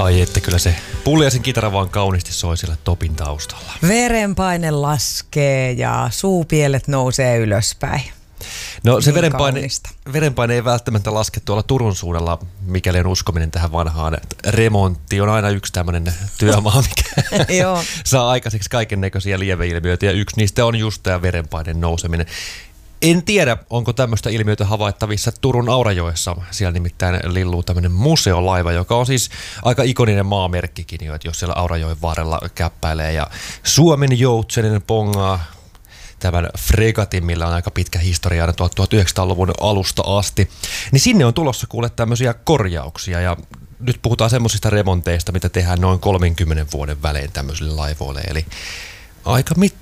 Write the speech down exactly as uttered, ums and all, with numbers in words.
Ai että kyllä se Pulliaisen kitara vaan kauniisti soi siellä Topin taustalla. Verenpaine laskee ja suupielet nousee ylöspäin. No se Niin verenpaine, kaunista. verenpaine ei välttämättä laske tuolla Turun suunnalla, mikäli on uskominen tähän vanhaan. Remontti on aina yksi tämmöinen työmaa, mikä Joo. saa aikaiseksi kaiken näköisiä lieveilmiöitä ja yksi niistä on just tämä verenpaineen nouseminen. En tiedä, onko tämmöistä ilmiötä havaittavissa Turun Aurajoessa. Siellä nimittäin lilluu tämmöinen museolaiva, joka on siis aika ikoninen maamerkkikin jo, että jos siellä Aurajoen varrella käppäilee ja Suomen joutsenen pongaa tämän fregatin, millä on aika pitkä historia aina tuhatyhdeksänsataaluvun alusta asti, niin sinne on tulossa kuule tämmöisiä korjauksia ja nyt puhutaan semmoisista remonteista, mitä tehdään noin kolmenkymmenen vuoden välein tämmöisille laivoille, eli aika mit